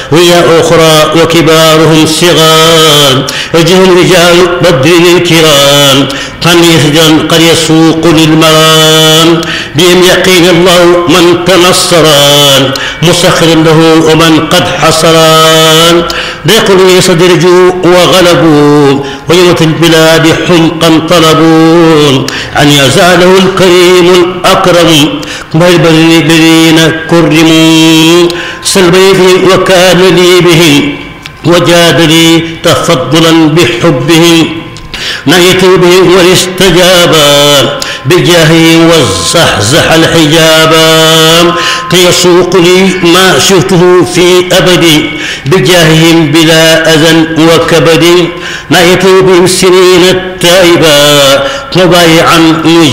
وهي أخرى وكبارهم صغار وجه رجال بدر الكرام قد يسوق للمرام بهم يقين الله من تنصران مسخر له ومن قد حصران ضيق لي صدر وغلبوا ويمة البلاد حمقا طلبوا أن يزاله الكريم الأكرم بالبرين كرموا سلبي وكان لي بهم وجاد لي تفضلا بحبهم نهيت بهم واستجابا بجاهه وزحزح الحجابا كي يسوق لي ما شفته في أبدي بجاههم بلا أذى وكبد نهيت بهم سنين التائبا مبايعا